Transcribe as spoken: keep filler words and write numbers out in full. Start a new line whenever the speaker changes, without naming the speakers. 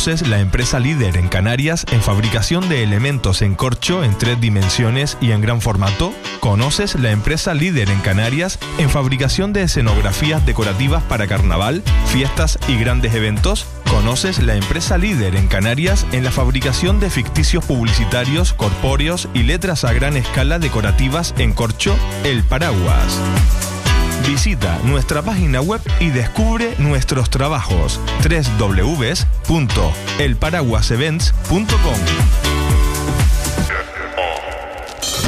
¿Conoces la empresa líder en Canarias en fabricación de elementos en corcho en tres dimensiones y en gran formato? ¿Conoces la empresa líder en Canarias en fabricación de escenografías decorativas para carnaval, fiestas y grandes eventos? ¿Conoces la empresa líder en Canarias en la fabricación de ficticios publicitarios, corpóreos y letras a gran escala decorativas en corcho? El Paraguas. Visita nuestra página web y descubre nuestros trabajos. doble u doble u doble u punto el paraguas events punto com.